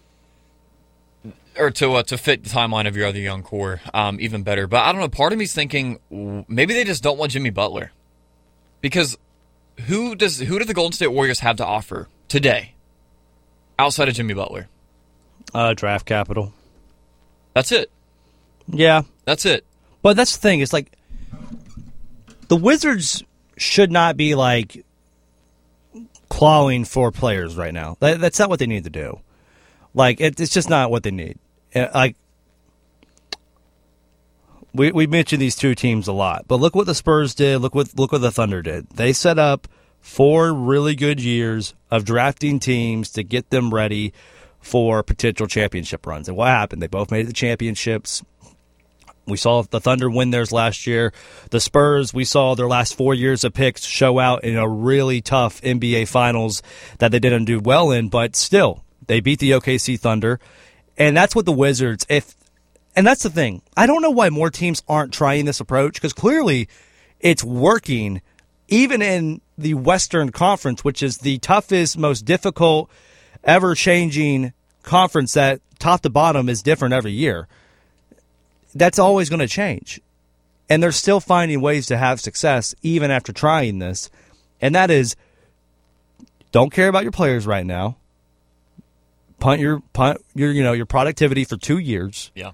or to uh, to fit the timeline of your other young core um, even better. But I don't know, part of me's thinking maybe they just don't want Jimmy Butler. Because who does who do the Golden State Warriors have to offer today outside of Jimmy Butler? Uh, draft capital. That's it. Yeah. That's it. But that's the thing. It's like the Wizards should not be like clawing for players right now. That, that's not what they need to do. Like it, it's just not what they need. Like we we mentioned these two teams a lot, but look what the Spurs did. Look what look what the Thunder did. They set up four really good years of drafting teams to get them ready for potential championship runs. And what happened? They both made the championships. We saw the Thunder win theirs last year. The Spurs, we saw their last four years of picks show out in a really tough N B A Finals that they didn't do well in, but still, they beat the O K C Thunder. And that's what the Wizards, if, and that's the thing. I don't know why more teams aren't trying this approach, because clearly it's working even in the Western Conference, which is the toughest, most difficult, ever-changing conference that top to bottom is different every year. That's always going to change. And they're still finding ways to have success even after trying this. And that is, don't care about your players right now. Punt your punt your you know your productivity for two years. Yeah.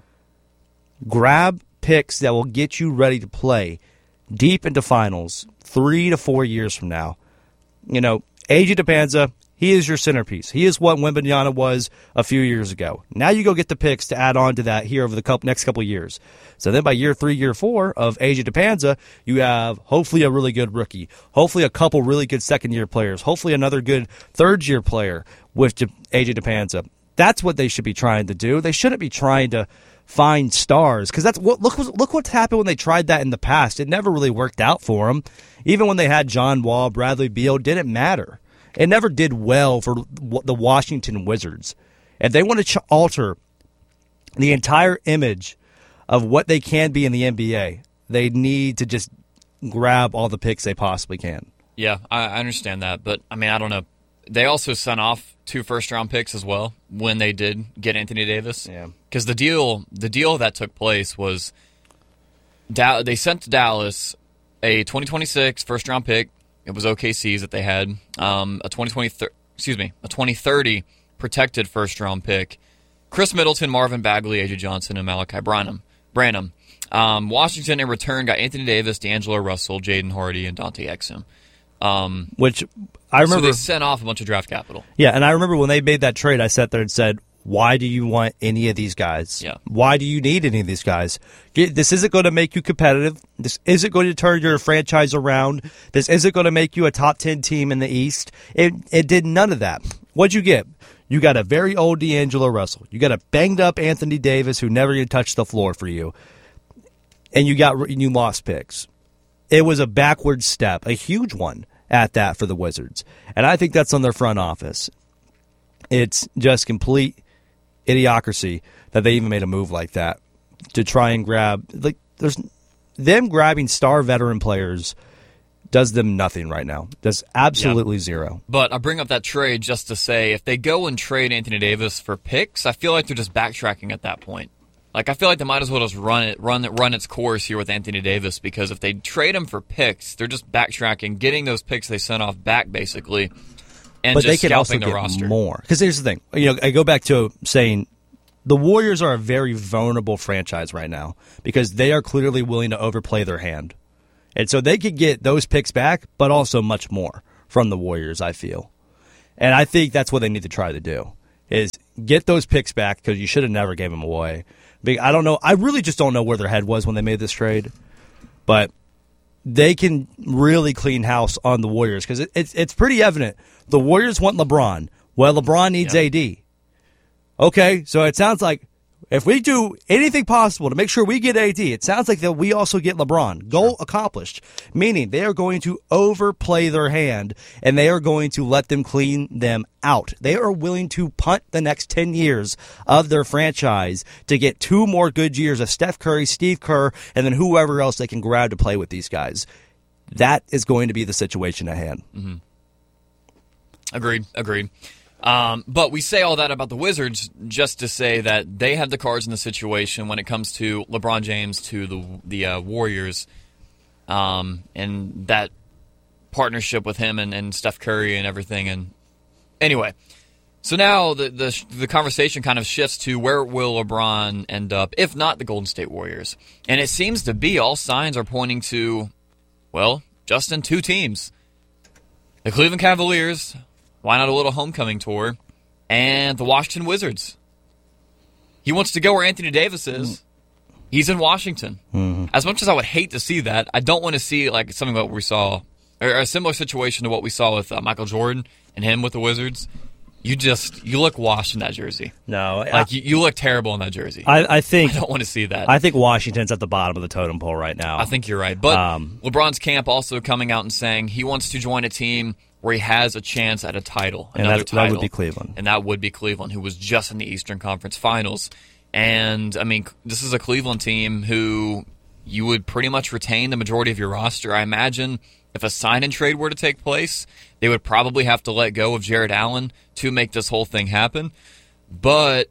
Grab picks that will get you ready to play deep into finals three to four years from now. You know, A J DePanza, he is your centerpiece. He is what Wembanyama was a few years ago. Now you go get the picks to add on to that here over the couple, next couple of years. So then by year three, year four of A J DePanza, you have hopefully a really good rookie, hopefully a couple really good second-year players, hopefully another good third-year player with A J DePanza. That's what they should be trying to do. They shouldn't be trying to find stars, because that's what look look what's happened when they tried that in the past. It never really worked out for them. Even when they had John Wall, Bradley Beal, didn't matter. It never did well for the Washington Wizards. If they want to ch- alter the entire image of what they can be in the N B A, they need to just grab all the picks they possibly can. Yeah, I understand that. But, I mean, I don't know. They also sent off two first-round picks as well when they did get Anthony Davis. Yeah. Because the deal, the deal that took place was da- they sent to Dallas a twenty twenty-six first-round pick. It was O K C's that they had. Um, a twenty twenty, excuse me, a twenty thirty protected first-round pick. Chris Middleton, Marvin Bagley, A J Johnson, and Malachi Branham. Branham. Um, Washington, in return, got Anthony Davis, D'Angelo Russell, Jaden Hardy, and Dante Exum. Um, Which I remember. So they sent off a bunch of draft capital. Yeah, and I remember when they made that trade, I sat there and said, why do you want any of these guys? Yeah. Why do you need any of these guys? This isn't going to make you competitive. This isn't going to turn your franchise around. This isn't going to make you a top ten team in the East. It it did none of that. What'd you get? You got a very old D'Angelo Russell. You got a banged-up Anthony Davis who never even touched the floor for you. And you got you lost picks. It was a backward step, a huge one at that for the Wizards. And I think that's on their front office. It's just complete idiocracy that they even made a move like that to try and grab, like, there's them grabbing star veteran players does them nothing right now. Does absolutely yeah. zero. But I bring up that trade just to say, if they go and trade Anthony Davis for picks, I feel like they're just backtracking at that point. Like, I feel like they might as well just run it, run it, run its course here with Anthony Davis, because if they trade him for picks, they're just backtracking, getting those picks they sent off back, basically, and but just they can also the get roster. more. Because here's the thing. You know, I go back to saying the Warriors are a very vulnerable franchise right now because they are clearly willing to overplay their hand. And so they could get those picks back, but also much more from the Warriors, I feel. And I think that's what they need to try to do, is get those picks back, because you should have never gave them away. I don't know. I really just don't know where their head was when they made this trade. But they can really clean house on the Warriors, because it, it's, it's pretty evident. The Warriors want LeBron. Well, LeBron needs yeah. A D. Okay, so it sounds like if we do anything possible to make sure we get A D, it sounds like that we also get LeBron. Goal accomplished. Meaning they are going to overplay their hand, and they are going to let them clean them out. They are willing to punt the next ten years of their franchise to get two more good years of Steph Curry, Steve Kerr, and then whoever else they can grab to play with these guys. That is going to be the situation at hand. Mm-hmm. Agreed, agreed. Um, but we say all that about the Wizards just to say that they have the cards in the situation when it comes to LeBron James to the the uh, Warriors, um, and that partnership with him and, and Steph Curry and everything. And anyway, so now the, the the conversation kind of shifts to where will LeBron end up, if not the Golden State Warriors. And it seems to be all signs are pointing to, well, Justin, two teams. The Cleveland Cavaliers. Why not a little homecoming tour? And the Washington Wizards. He wants to go where Anthony Davis is. He's in Washington. Mm-hmm. As much as I would hate to see that, I don't want to see like something that we saw, or a similar situation to what we saw with uh, Michael Jordan and him with the Wizards. You just, you look washed in that jersey. No. Like, I, you, you look terrible in that jersey. I, I think. I don't want to see that. I think Washington's at the bottom of the totem pole right now. I think you're right. But um, LeBron's camp also coming out and saying he wants to join a team where he has a chance at a title, and another that, title. that would be Cleveland. And that would be Cleveland, who was just in the Eastern Conference Finals. And, I mean, this is a Cleveland team who you would pretty much retain the majority of your roster. I imagine if a sign-and-trade were to take place, they would probably have to let go of Jared Allen to make this whole thing happen. But,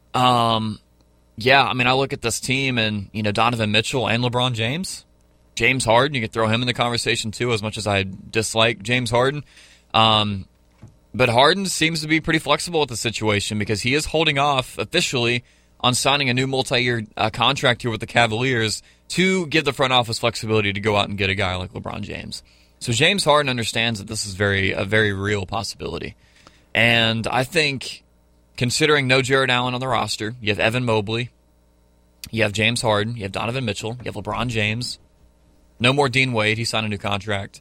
um, yeah, I mean, I look at this team and, you know, Donovan Mitchell and LeBron James. James Harden, you could throw him in the conversation too, as much as I dislike James Harden. Um, but Harden seems to be pretty flexible with the situation because he is holding off officially on signing a new multi-year uh, contract here with the Cavaliers to give the front office flexibility to go out and get a guy like LeBron James. So James Harden understands that this is very a very real possibility. And I think, considering no Jared Allen on the roster, you have Evan Mobley, you have James Harden, you have Donovan Mitchell, you have LeBron James. No more Dean Wade. He signed a new contract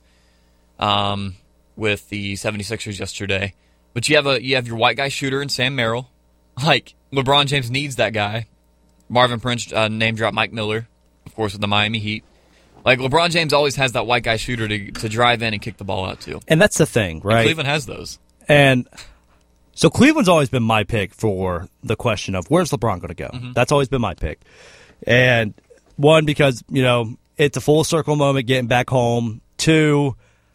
um, with the seventy-sixers yesterday. But you have a you have your white guy shooter in Sam Merrill. Like, LeBron James needs that guy. Marvin Prince uh, name dropped Mike Miller, of course, with the Miami Heat. Like, LeBron James always has that white guy shooter to to drive in and kick the ball out to. And that's the thing, right? And Cleveland has those. And so Cleveland's always been my pick for the question of where's LeBron going to go? Mm-hmm. That's always been my pick. And one, because, you know, it's a full circle moment getting back home. Two,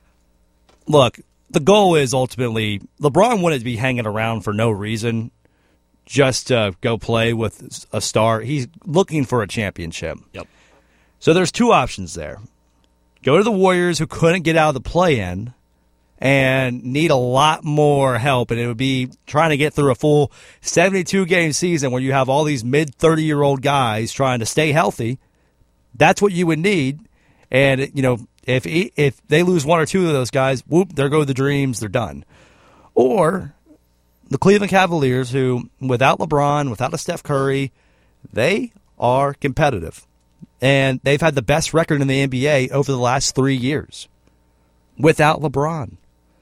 look, the goal is ultimately LeBron wouldn't be hanging around for no reason just to go play with a star. He's looking for a championship. Yep. So there's two options there. Go to the Warriors, who couldn't get out of the play-in and need a lot more help, and it would be trying to get through a full seventy-two game season where you have all these mid thirty-year-old guys trying to stay healthy. That's what you would need, and you know if if they lose one or two of those guys, whoop, there go the dreams. They're done. Or the Cleveland Cavaliers, who without LeBron, without a Steph Curry, they are competitive, and they've had the best record in the N B A over the last three years without LeBron.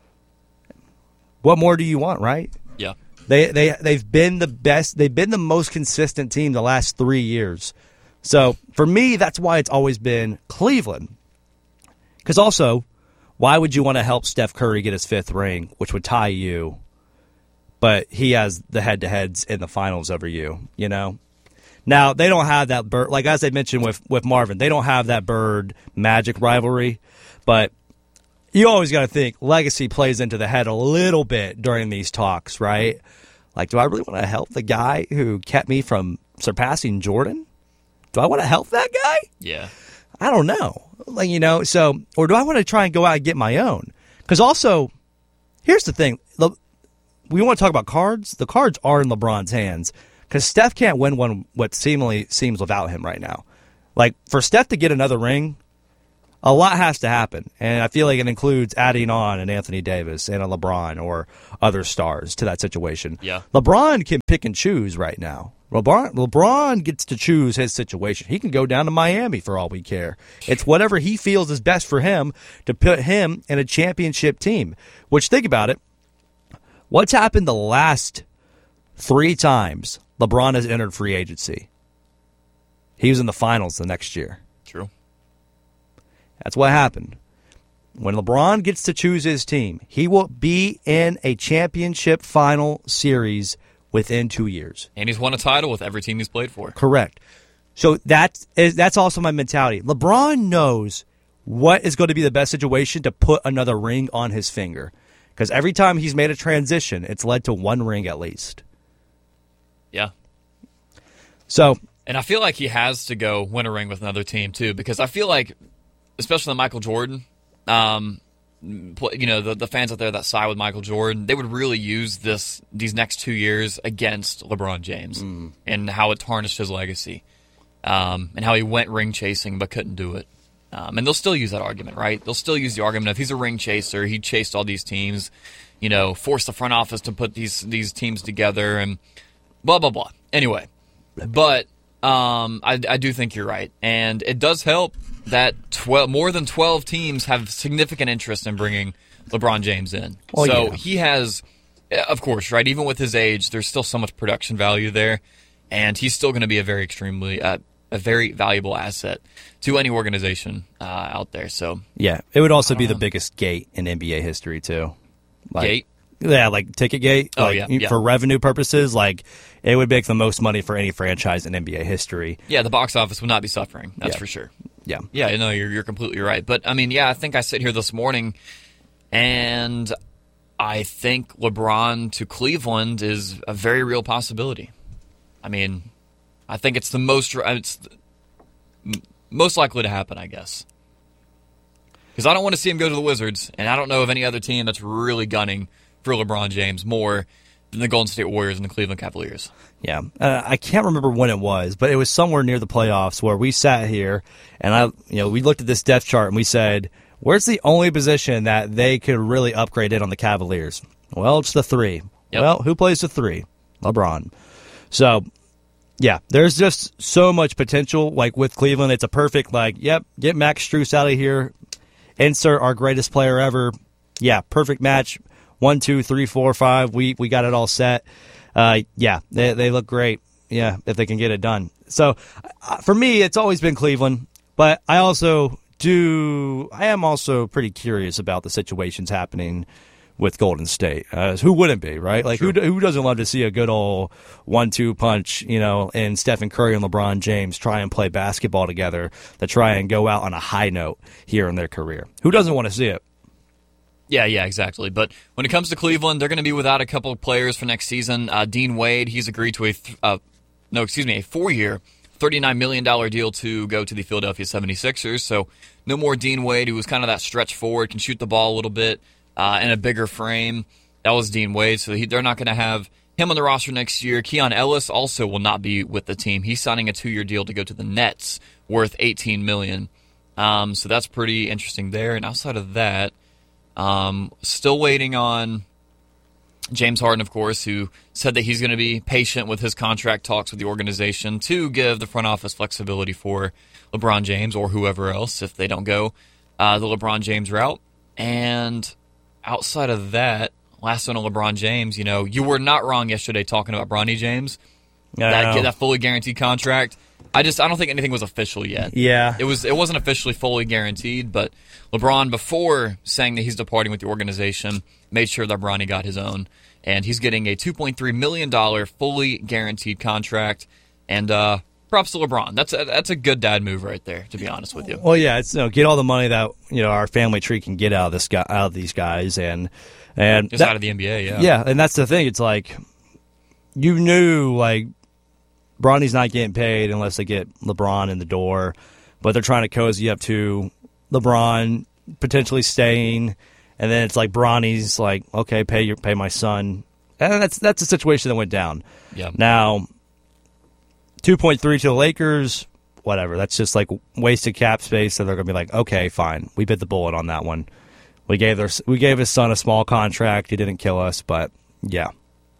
What more do you want, right? Yeah, they they they've been the best. They've been the most consistent team the last three years. So, for me, that's why it's always been Cleveland. Because also, why would you want to help Steph Curry get his fifth ring, which would tie you, but he has the head-to-heads in the finals over you, you know? Now, they don't have that Bird, like as I mentioned with, with Marvin, they don't have that Bird-Magic rivalry, but you always got to think legacy plays into the head a little bit during these talks, right? Like, do I really want to help the guy who kept me from surpassing Jordan? Do I want to help that guy? Yeah. I don't know. Like, you know, so, or do I want to try and go out and get my own? Because also, here's the thing. Le, we want to talk about cards. The cards are in LeBron's hands because Steph can't win one what seemingly seems without him right now. Like, for Steph to get another ring, a lot has to happen, and I feel like it includes adding on an Anthony Davis and a LeBron or other stars to that situation. Yeah. LeBron can pick and choose right now. LeBron, LeBron gets to choose his situation. He can go down to Miami for all we care. It's whatever he feels is best for him to put him in a championship team. Which, think about it, what's happened the last three times LeBron has entered free agency? He was in the finals the next year. True. That's what happened. When LeBron gets to choose his team, he will be in a championship final series within two years. And he's won a title with every team he's played for. Correct. So that's, that's also my mentality. LeBron knows what is going to be the best situation to put another ring on his finger. Because every time he's made a transition, it's led to one ring at least. Yeah. So, and I feel like he has to go win a ring with another team, too, because I feel like, especially Michael Jordan, um, you know, the, the fans out there that side with Michael Jordan, they would really use this these next two years against LeBron James mm. and how it tarnished his legacy um, and how he went ring chasing but couldn't do it. Um, and they'll still use that argument, right? They'll still use the argument of he's a ring chaser, he chased all these teams, you know, forced the front office to put these these teams together and blah, blah, blah. Anyway, but um, I, I do think you're right. And it does help that twelve, more than twelve teams have significant interest in bringing LeBron James in. Oh, so yeah. he has, of course, right, even with his age, there's still so much production value there, and he's still going to be a very extremely, uh, a very valuable asset to any organization uh, out there. So yeah, it would also be know. the biggest gate in N B A history, too. Like, Gate? Yeah, like ticket gate. Oh, like, yeah, yeah. For revenue purposes, like it would make the most money for any franchise in N B A history. Yeah, the box office would not be suffering. That's Yeah. for sure. Yeah. Yeah, no, you're you're completely right. But I mean, yeah, I think I sit here this morning, and I think LeBron to Cleveland is a very real possibility. I mean, I think it's the most it's most likely to happen, I guess. Because I don't want to see him go to the Wizards, and I don't know of any other team that's really gunning for LeBron James more than the Golden State Warriors and the Cleveland Cavaliers. Yeah, uh, I can't remember when it was, but it was somewhere near the playoffs where we sat here and I, you know, we looked at this depth chart and we said, "Where's the only position that they could really upgrade in on the Cavaliers?" Well, it's the three. Yep. Well, who plays the three? LeBron. So, yeah, there's just so much potential. Like with Cleveland, it's a perfect like, yep, get Max Strus out of here, insert our greatest player ever. Yeah, perfect match. One, two, three, four, five. We we got it all set. Uh, yeah, they they look great. Yeah, if they can get it done. So uh, for me, it's always been Cleveland. But I also do. I am also pretty curious about the situations happening with Golden State. Uh, who wouldn't be, right? Like who who doesn't love to see a good old one-two punch, you know, and Stephen Curry and LeBron James try and play basketball together to try and go out on a high note here in their career? Who doesn't want to see it? Yeah, yeah, exactly. But when it comes to Cleveland, they're going to be without a couple of players for next season. Uh, Dean Wade, he's agreed to a th- uh, no, excuse me, a four-year, thirty-nine million dollars deal to go to the Philadelphia seventy-sixers. So no more Dean Wade, who was kind of that stretch forward, can shoot the ball a little bit uh, in a bigger frame. That was Dean Wade, so he, they're not going to have him on the roster next year. Keon Ellis also will not be with the team. He's signing a two-year deal to go to the Nets, worth eighteen million dollars. Um, so that's pretty interesting there. And outside of that, Um, still waiting on James Harden, of course, who said that he's going to be patient with his contract talks with the organization to give the front office flexibility for LeBron James or whoever else if they don't go uh, the LeBron James route. And outside of that, last one on LeBron James, you know, you were not wrong yesterday talking about Bronny James. I that know. that fully guaranteed contract. I just I don't think anything was official yet. Yeah. It was it wasn't officially fully guaranteed, but LeBron, before saying that he's departing with the organization, made sure that Bronny got his own. And he's getting a two point three million dollars fully guaranteed contract. And uh, props to LeBron. That's a, that's a good dad move right there, to be honest with you. Well, yeah, it's you know, get all the money that you know our family tree can get out of this guy, out of these guys, and and Just that- out of the N B A, yeah. Yeah, and that's the thing. It's like you knew like Bronny's not getting paid unless they get LeBron in the door, but they're trying to cozy up to LeBron potentially staying, and then it's like Bronny's like, okay, pay your pay my son, and that's that's the situation that went down. Yeah. Now, two point three to the Lakers. whatever. That's just like wasted cap space. So they're going to be like, okay, fine. We bit the bullet on that one. We gave their, we gave his son a small contract. He didn't kill us, but yeah.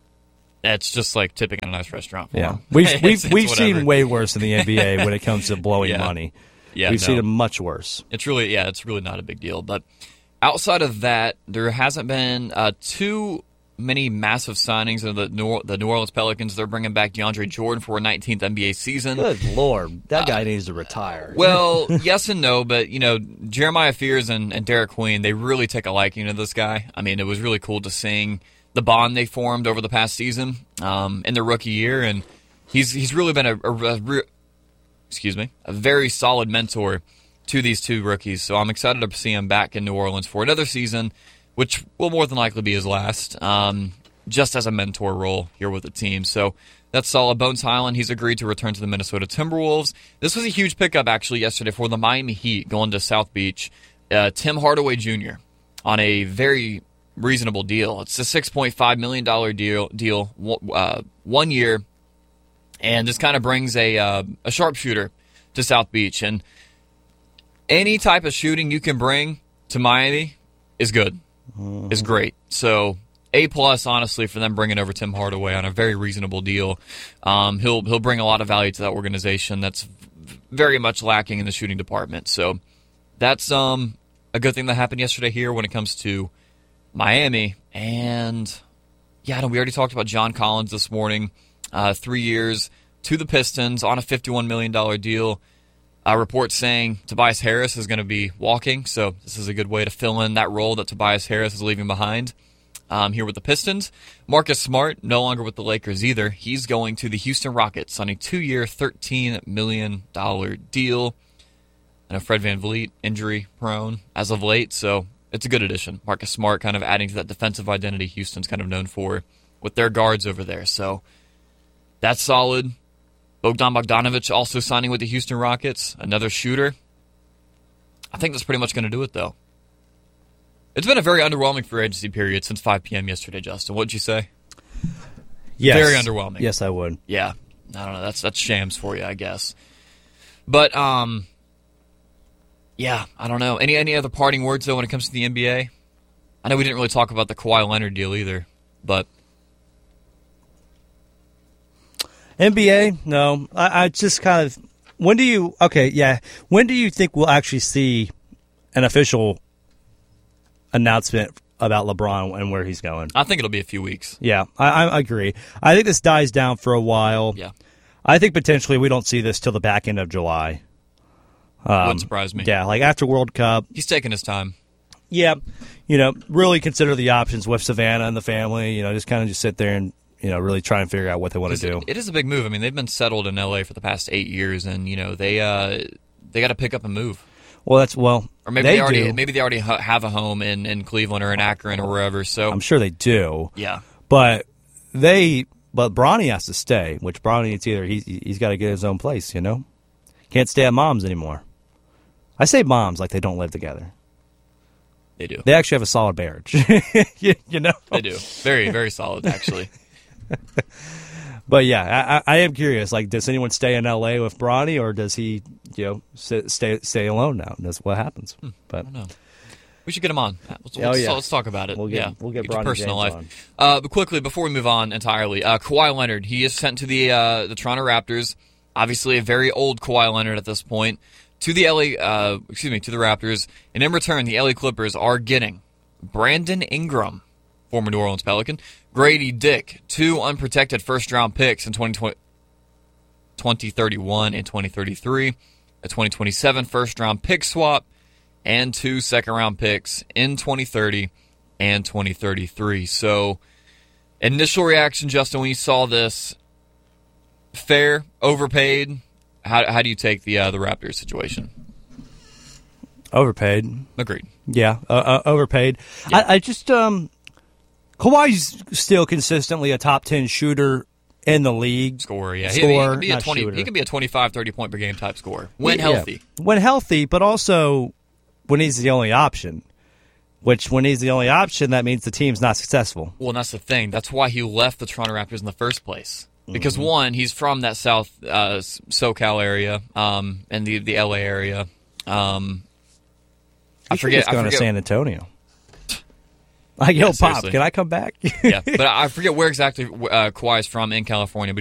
It's just like tipping in a nice restaurant. For Yeah, him. we've It's- we've, it's we've whatever. seen way worse in the N B A when it comes to blowing Yeah. money. Yeah, we've no. seen it much worse. It's really, yeah, it's really not a big deal. But outside of that, there hasn't been uh, too many massive signings of the New, the New Orleans Pelicans. They're bringing back DeAndre Jordan for a nineteenth N B A season. Good Lord, that guy needs to retire. Well, yes and no, but, you know, Jeremiah Fears and, and Derek Queen, they really take a liking to this guy. I mean, it was really cool to sing the bond they formed over the past season um, in their rookie year, and he's he's really been a, a, a re- excuse me a very solid mentor to these two rookies. So I'm excited to see him back in New Orleans for another season, which will more than likely be his last, um, just as a mentor role here with the team. So that's solid. Bones Highland, he's agreed to return to the Minnesota Timberwolves. This was a huge pickup actually yesterday for the Miami Heat going to South Beach. Uh, Tim Hardaway Junior on a very reasonable deal. It's a six point five million dollars deal, deal uh, one year, and this kind of brings a uh, a sharpshooter to South Beach. And any type of shooting you can bring to Miami is good, mm-hmm. is great. So A plus, honestly, for them bringing over Tim Hardaway on a very reasonable deal. Um, he'll he'll bring a lot of value to that organization that's very much lacking in the shooting department. So that's um a good thing that happened yesterday here when it comes to Miami. And yeah, I know we already talked about John Collins this morning. Uh, three years to the Pistons on a fifty-one million dollars deal. A report saying Tobias Harris is going to be walking, so this is a good way to fill in that role that Tobias Harris is leaving behind um, here with the Pistons. Marcus Smart, no longer with the Lakers either. He's going to the Houston Rockets on a two-year, thirteen million dollars deal. I know Fred VanVleet, injury-prone as of late, so it's a good addition. Marcus Smart kind of adding to that defensive identity Houston's kind of known for with their guards over there. So that's solid. Bogdan Bogdanovic also signing with the Houston Rockets, another shooter. I think that's pretty much going to do it, though. It's been a very underwhelming free agency period since five p.m. yesterday, Justin. What'd you say? Yes. Very underwhelming. Yes, I would. Yeah. I don't know. That's that's shams for you, I guess. But, um... yeah, I don't know. Any any other parting words, though, when it comes to the N B A? I know we didn't really talk about the Kawhi Leonard deal either, but... N B A? No. I, I just kind of... When do you... Okay, yeah. When do you think we'll actually see an official announcement about LeBron and where he's going? I think it'll be a few weeks. Yeah, I, I agree. I think this dies down for a while. Yeah. I think potentially we don't see this till the back end of July. Um, Wouldn't surprise me. Yeah, like after World Cup. He's taking his time. Yeah, you know, really consider the options with Savannah and the family. You know, just kind of just sit there and, you know, really try and figure out what they want to do. It, it is a big move. I mean, they've been settled in L A for the past eight years, and, you know, they uh, they got to pick up and move. Well, that's, well, Or maybe they, they, already do. maybe they already ha- have a home in, in Cleveland or in Akron or wherever. So I'm sure they do. Yeah. But they, but Bronny has to stay, which Bronny, it's either he's, he's got to get his own place, you know? Can't stay at mom's anymore. I say moms like they don't live together. They do. They actually have a solid marriage. you, you know? They do. Very, very solid, actually. But yeah, I, I am curious. Like, does anyone stay in L A with Bronny, or does he, you know, sit, stay stay alone now? And that's what happens. Hmm, but I don't know. We should get him on. Let's, Oh, let's, yeah. let's talk about it. We'll get- yeah, we'll get your Bronny personal James life. Uh, but quickly, before we move on entirely, uh, Kawhi Leonard, he is sent to the uh, the Toronto Raptors. Obviously, a very old Kawhi Leonard at this point. To the L A, uh, excuse me, to the Raptors, and in return, the L A Clippers are getting Brandon Ingram, former New Orleans Pelican, Grady Dick, two unprotected first-round picks in twenty twenty, twenty thirty-one and twenty thirty-three, a twenty twenty-seven first-round pick swap, and two second-round picks in twenty thirty and twenty thirty-three. So, initial reaction, Justin, when you saw this, fair, overpaid? How how do you take the uh, the Raptors situation? Overpaid. Agreed. Yeah, uh, uh, overpaid. I, I just um, Kawhi's still consistently a top ten shooter in the league. Scorer, yeah. He, Scorer, he, can be a not twenty, shooter. he can be a twenty-five, thirty point per game type scorer when Yeah. healthy. When healthy, but also when he's the only option. Which, when he's the only option, that means the team's not successful. Well, and that's the thing. That's why he left the Toronto Raptors in the first place. Because Mm-hmm. one, he's from that South uh, SoCal area um, and the the L A area. Um, I He's forget. just going I to forget. San Antonio. Like, yo, Yeah, Pop, seriously. can I come back? Yeah, but I forget where exactly uh, Kawhi's from in California. But